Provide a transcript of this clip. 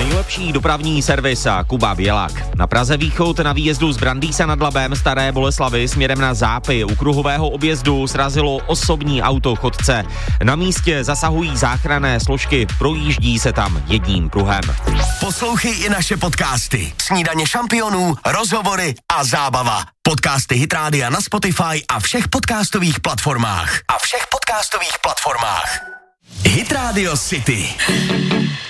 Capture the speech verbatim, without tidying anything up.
Nejlepší dopravní servis a Kuba Bělak. Na Praze východ na výjezdu z Brandýsa nad Labem Staré Boleslavi směrem na Zápy u kruhového objezdu srazilo osobní auto chodce. Na místě zasahují záchranné složky, projíždí se tam jedním pruhem. Poslouchej i naše podcasty. Snídaně šampionů, rozhovory a zábava. Podcasty Hit Rádia na Spotify a všech podcastových platformách. A všech podcastových platformách. Hit Radio City.